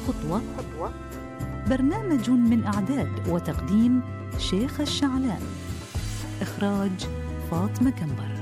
خطوة، برنامج من إعداد وتقديم شيخ الشعلان، إخراج فاطمة كنبر.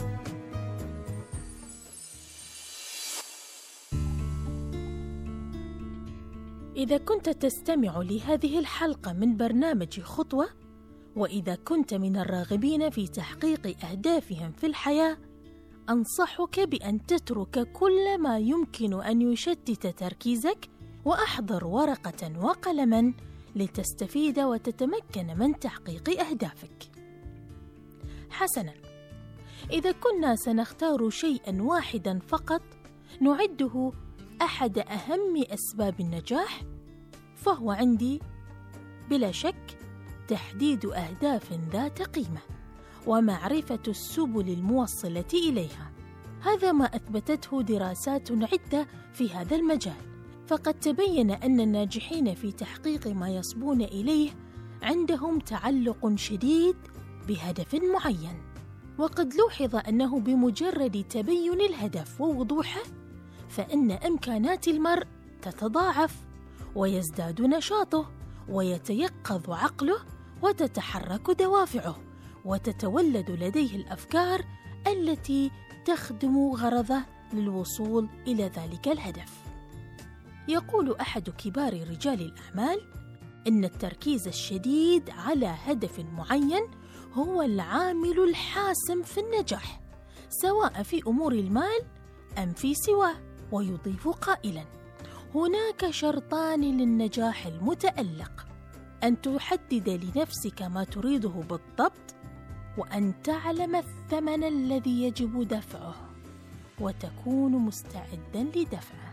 إذا كنت تستمع لهذه الحلقة من برنامج خطوة، وإذا كنت من الراغبين في تحقيق أهدافهم في الحياة، أنصحك بأن تترك كل ما يمكن أن يشتت تركيزك، وأحضر ورقة وقلما لتستفيد وتتمكن من تحقيق أهدافك. حسناً، إذا كنا سنختار شيئاً واحداً فقط نعده أحد أهم أسباب النجاح، فهو عندي بلا شك تحديد أهداف ذات قيمة ومعرفة السبل الموصلة إليها. هذا ما أثبتته دراسات عدة في هذا المجال، فقد تبين أن الناجحين في تحقيق ما يصبون إليه عندهم تعلق شديد بهدف معين، وقد لوحظ أنه بمجرد تبين الهدف ووضوحه فإن إمكانات المرء تتضاعف ويزداد نشاطه ويتيقظ عقله وتتحرك دوافعه وتتولد لديه الأفكار التي تخدم غرضه للوصول إلى ذلك الهدف. يقول أحد كبار رجال الأعمال إن التركيز الشديد على هدف معين هو العامل الحاسم في النجاح، سواء في أمور المال أم في سواه. ويضيف قائلاً: هناك شرطان للنجاح المتألق: أن تحدد لنفسك ما تريده بالضبط، وأن تعلم الثمن الذي يجب دفعه وتكون مستعداً لدفعه.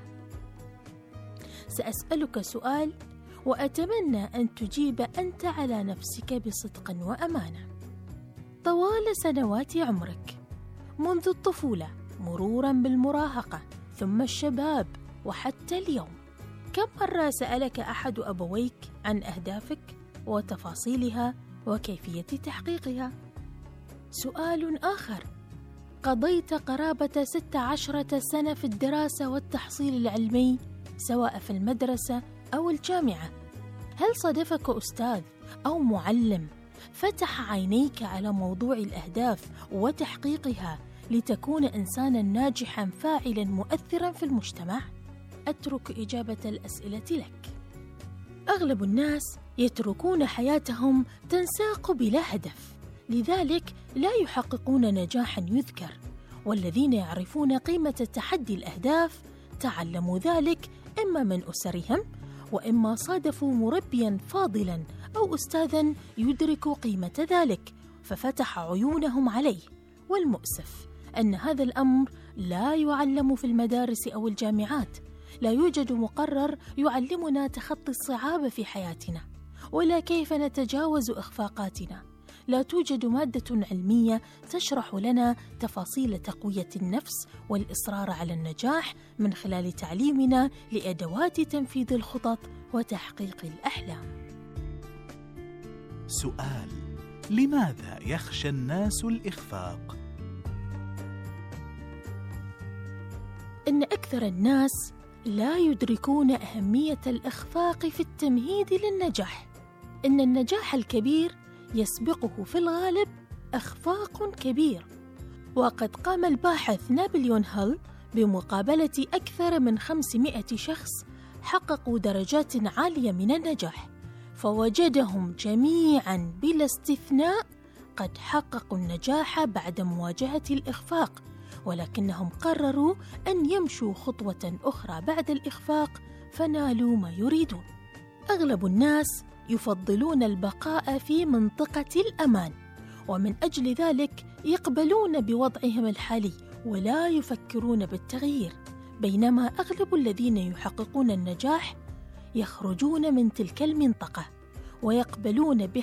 سأسألك سؤال وأتمنى أن تجيب أنت على نفسك بصدق وأمانة. طوال سنوات عمرك منذ الطفولة مروراً بالمراهقة ثم الشباب وحتى اليوم، كم مرة سألك أحد أبويك عن أهدافك وتفاصيلها وكيفية تحقيقها؟ سؤال آخر: قضيت قرابة 16 سنة في الدراسة والتحصيل العلمي سواء في المدرسة أو الجامعة، هل صادفك أستاذ أو معلم فتح عينيك على موضوع الأهداف وتحقيقها لتكون إنساناً ناجحاً فاعلاً مؤثراً في المجتمع؟ أترك إجابة الأسئلة لك. أغلب الناس يتركون حياتهم تنساق بلا هدف، لذلك لا يحققون نجاحاً يذكر. والذين يعرفون قيمة تحدي الأهداف تعلموا ذلك إما من أسرهم، وإما صادفوا مربياً فاضلاً أو أستاذاً يدرك قيمة ذلك ففتح عيونهم عليه. والمؤسف أن هذا الأمر لا يعلم في المدارس أو الجامعات. لا يوجد مقرر يعلمنا تخطي الصعاب في حياتنا ولا كيف نتجاوز إخفاقاتنا. لا توجد مادة علمية تشرح لنا تفاصيل تقوية النفس والإصرار على النجاح من خلال تعليمنا لأدوات تنفيذ الخطط وتحقيق الأحلام. سؤال: لماذا يخشى الناس الإخفاق؟ إن أكثر الناس لا يدركون أهمية الإخفاق في التمهيد للنجاح. إن النجاح الكبير يسبقه في الغالب إخفاق كبير، وقد قام الباحث نابليون هيل بمقابلة أكثر من 500 شخص حققوا درجات عالية من النجاح، فوجدهم جميعاً بلا استثناء قد حققوا النجاح بعد مواجهة الإخفاق، ولكنهم قرروا أن يمشوا خطوة أخرى بعد الإخفاق فنالوا ما يريدون. أغلب الناس يفضلون البقاء في منطقة الأمان، ومن أجل ذلك يقبلون بوضعهم الحالي ولا يفكرون بالتغيير، بينما أغلب الذين يحققون النجاح يخرجون من تلك المنطقة ويقبلون